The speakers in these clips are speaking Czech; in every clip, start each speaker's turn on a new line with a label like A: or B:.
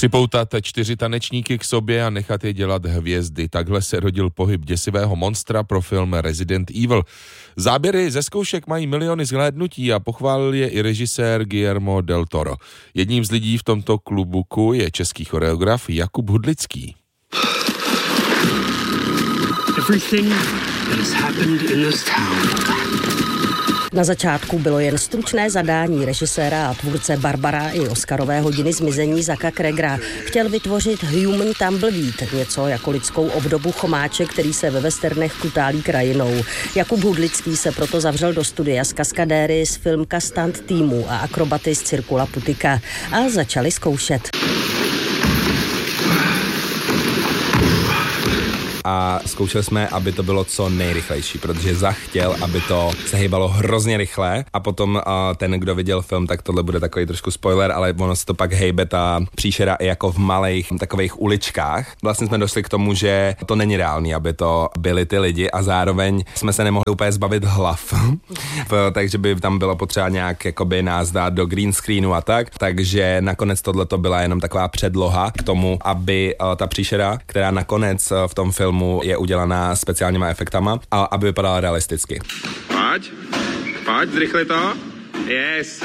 A: Připoutat 4 tanečníky k sobě a nechat je dělat hvězdy. Takhle se rodil pohyb děsivého monstra pro film Resident Evil. Záběry ze zkoušek mají miliony zhlédnutí a pochválil je i režisér Guillermo del Toro. Jedním z lidí v tomto klubuku je český choreograf Jakub Hudlický.
B: Everything that has happened in this town.
C: Na začátku bylo jen stručné zadání režiséra a tvůrce Barbara i Oscarové hodiny zmizení Zacka Cregera. Chtěl vytvořit Human Tumbleweed, něco jako lidskou obdobu chomáče, který se ve westernech kutálí krajinou. Jakub Hudlický se proto zavřel do studia s kaskadéry z filmka stunt týmu a akrobaty z Cirkula Putika a začali zkoušet.
D: A zkoušeli jsme, aby to bylo co nejrychlejší, protože Zach chtěl, aby to se hýbalo hrozně rychle a potom ten, kdo viděl film, tak tohle bude takový trošku spoiler, ale ono se to pak hejbe ta příšera i jako v malých takových uličkách. Vlastně jsme došli k tomu, že to není reálný, aby to byli ty lidi a zároveň jsme se nemohli úplně zbavit hlav, takže by tam bylo potřeba nějak jakoby nás dát do green screenu a tak, takže nakonec tohleto byla jenom taková předloha k tomu, aby ta příšera, která nakonec v tom filmu je udělaná speciálníma efektama a aby vypadala realisticky.
E: Pojď, zrychli to. Yes.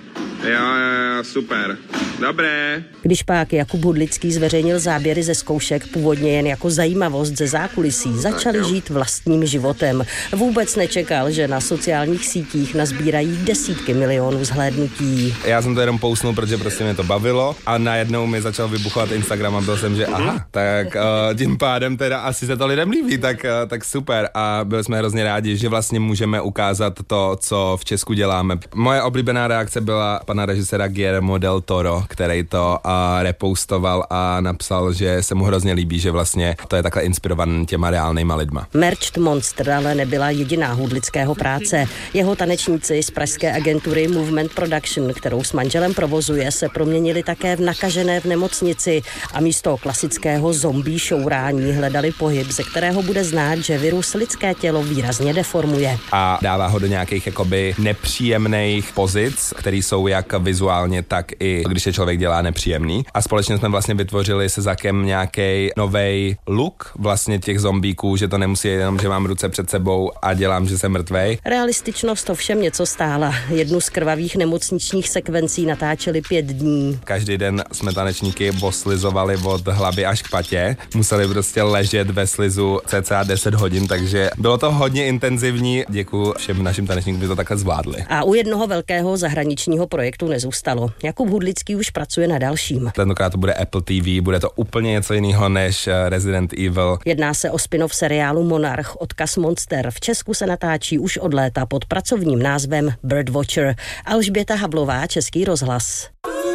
E: Jo, super. Dobré.
C: Když pak Jakub Hudlický zveřejnil záběry ze zkoušek původně jen jako zajímavost ze zákulisí, začali žít vlastním životem. Vůbec nečekal, že na sociálních sítích nazbírají desítky milionů zhlédnutí.
D: Já jsem to jenom pousnul, protože prostě mě to bavilo a najednou mi začal vybuchovat Instagram a byl jsem, že aha, tak tím pádem teda asi se to lidem líbí, tak super a byli jsme hrozně rádi, že vlastně můžeme ukázat to, co v Česku děláme. Moje oblíbená reakce byla pana režiséra Guillermo del Toro, který to repostoval a napsal, že se mu hrozně líbí, že vlastně to je takhle inspirovaný těma reálnýma lidma.
C: Merged Monster ale nebyla jediná Hudlického práce. Jeho tanečníci z pražské agentury Movement Production, kterou s manželem provozuje, se proměnili také v Nakažené v nemocnici a místo klasického zombie šourání hledali pohyb, ze kterého bude znát, že virus lidské tělo výrazně deformuje.
D: A dává ho do nějakých jakoby nepříjemných pozic, které jsou jak vizuálně, tak i když je člověk dělá nepříjemný. A společně jsme vlastně vytvořili se Zackem nějaký novej look vlastně těch zombíků, že to nemusí jenom, že mám ruce před sebou a dělám, že jsem mrtvej.
C: Realističnost ovšem něco stála. Jednu z krvavých nemocničních sekvencí natáčeli 5 dní.
D: Každý den jsme tanečníky oslizovali od hlavy až k patě. Museli prostě ležet ve slizu cca 10 hodin, takže bylo to hodně intenzivní. Děkuji všem našim tanečníkům, že to takhle zvládli.
C: A u jednoho velkého zahraničního projektu nezůstalo. Jakub Hudlický už pracuje na dalším.
D: Tentokrát to bude Apple TV, bude to úplně něco jiného než Resident Evil.
C: Jedná se o spin-off seriálu Monarch, odkaz Monster. V Česku se natáčí už od léta pod pracovním názvem Birdwatcher. Alžběta Hablová, Český rozhlas.